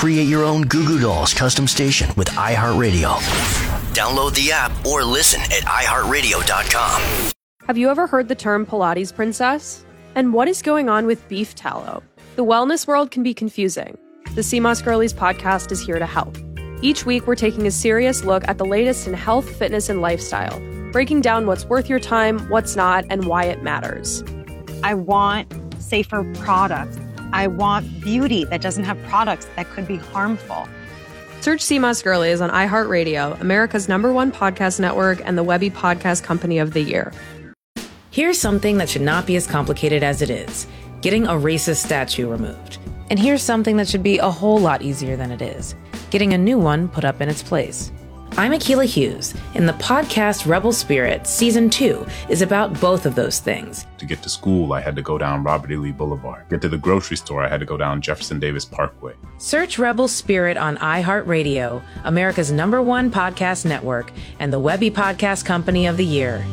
Create your own Goo Goo Dolls custom station with iHeartRadio. Download the app or listen at iHeartRadio.com. Have you ever heard the term Pilates princess? And what is going on with beef tallow? The wellness world can be confusing. The CMOS Girlies podcast is here to help. Each week, we're taking a serious look at the latest in health, fitness, and lifestyle, breaking down what's worth your time, what's not, and why it matters. I want safer products. I want beauty that doesn't have products that could be harmful. Search CMOS Girlies on iHeartRadio, America's #1 podcast network, and the Webby Podcast Company of the Year. Here's something that should not be as complicated as it is: getting a racist statue removed. And here's something that should be a whole lot easier than it is: getting a new one put up in its place. I'm Akilah Hughes, and the podcast Rebel Spirit Season 2 is about both of those things. To get to school, I had to go down Robert E. Lee Boulevard. Get to the grocery store, I had to go down Jefferson Davis Parkway. Search Rebel Spirit on iHeartRadio, America's #1 podcast network, and the Webby Podcast Company of the Year.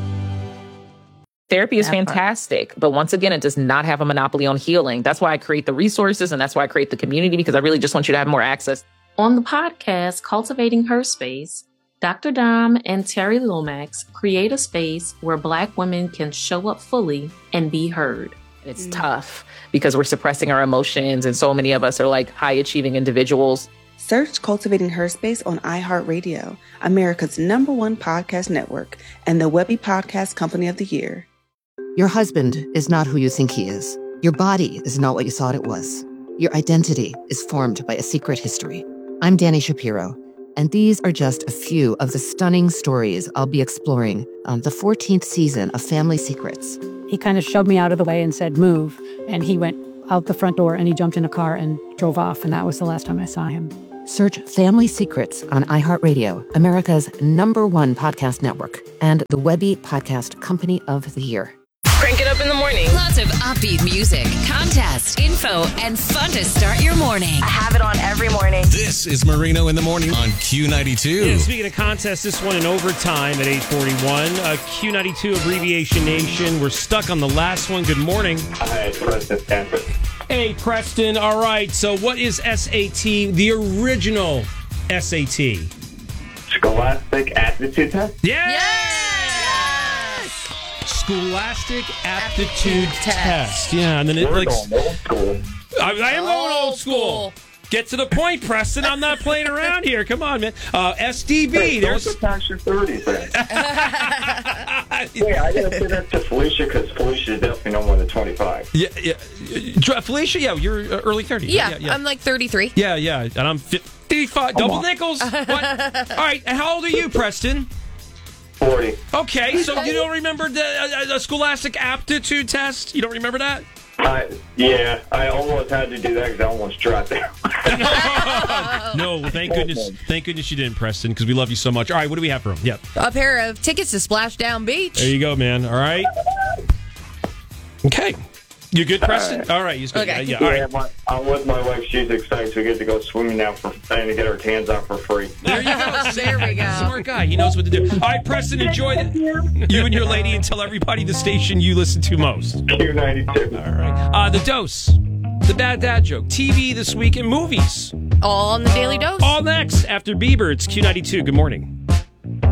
Therapy is fantastic, but once again, it does not have a monopoly on healing. That's why I create the resources, and that's why I create the community, because I really just want you to have more access. On the podcast, Cultivating Her Space, Dr. Dom and Terry Lomax create a space where Black women can show up fully and be heard. It's tough because we're suppressing our emotions, and so many of us are like high-achieving individuals. Search Cultivating Her Space on iHeartRadio, America's #1 podcast network, and the Webby Podcast Company of the Year. Your husband is not who you think he is. Your body is not what you thought it was. Your identity is formed by a secret history. I'm Dani Shapiro, and these are just a few of the stunning stories I'll be exploring on the 14th season of Family Secrets. He kind of shoved me out of the way and said, move. And he went out the front door and he jumped in a car and drove off. And that was the last time I saw him. Search Family Secrets on iHeartRadio, America's #1 podcast network, and the Webby Podcast Company of the Year. Crank it up in the morning. Lots of upbeat music, contests, info, and fun to start your morning. I have it on every morning. This is Marino in the Morning on Q92. Yeah, speaking of contests, this one in overtime at 8:41. Q92 Abbreviation Nation. We're stuck on the last one. Good morning. Hi, Preston Stanford. Hey, Preston. All right. So what is SAT, the original SAT? Scholastic Aptitude Test? Yes! Scholastic Aptitude Test. Yeah, and then it We're going old school. I am going old school. Get to the point, Preston. I'm not playing around here. Come on, man. SDB. Hey, there's don't tax your 30s then. Wait, I gotta say that to Felicia because Felicia is definitely no more than 25. Yeah. Felicia, yeah, you're early 30s. Yeah, I'm like 33. Yeah, and I'm 55. Double nickels. What? All right, and how old are you, Preston? 40. Okay, so you don't remember the Scholastic Aptitude Test? You don't remember that? Yeah, I almost had to do that because I almost dropped out. No, thank goodness. Thank goodness you didn't, Preston, because we love you so much. All right, what do we have for him? Yep. A pair of tickets to Splashdown Beach. There you go, man. All right. Okay. You good, Preston? All right. He's good. Okay. Yeah, all right. I'm with my wife. She's excited. So we get to go swimming now and to get our tans out for free. There you go. There we go. Smart guy. He knows what to do. All right, Preston, enjoy you and your lady, and tell everybody the station you listen to most. Q92. All right. The dose. The bad dad joke. TV this week and movies. All on the Daily Dose. All next after Bieber. It's Q92. Good morning.